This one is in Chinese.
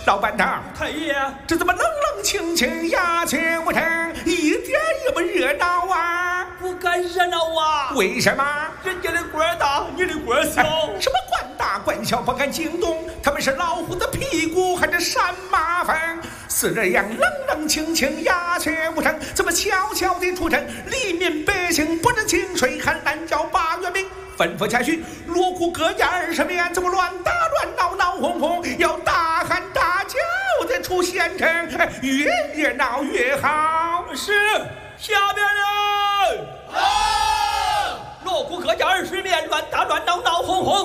老板堂， 太爷， 这怎么冷冷清清、鸦雀无声，一点也不热闹啊？ 不敢热闹啊！ 为什么？ 人家的官大，你的官小。 什么官大官小不敢惊动？他们是老虎的屁股还是山马粪？是这样冷冷清清、鸦雀无声，怎么悄悄地出征？黎民百姓不知井水寒，难叫八月明。吩咐下去，锣鼓各家20遍，怎么乱打乱闹闹哄哄？要大喊大叫的出县城，越热闹越好。 是，下边人。锣鼓各家20遍，乱打乱闹闹哄哄。